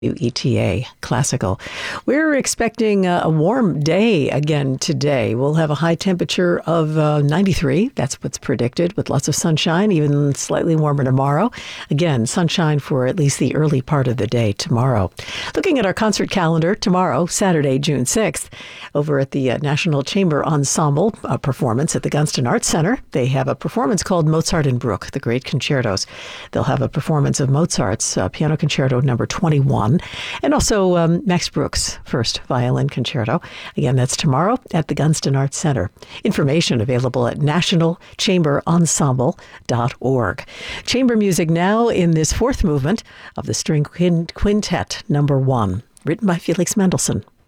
WETA Classical. We're expecting a warm day again today. We'll have a high temperature of 93. That's what's predicted, with lots of sunshine, even slightly warmer tomorrow. Again, sunshine for at least the early part of the day tomorrow. Looking at our concert calendar, tomorrow, Saturday, June 6th, over at the National Chamber Ensemble performance at the Gunston Arts Center, they have a performance called Mozart and Bruch, the Great Concertos. They'll have a performance of Mozart's Piano Concerto number 21. And also Max Bruch's First Violin Concerto. Again, that's tomorrow at the Gunston Arts Center. Information available at nationalchamberensemble.org. Chamber music now in this fourth movement of the String Quintet number 1, written by Felix Mendelssohn.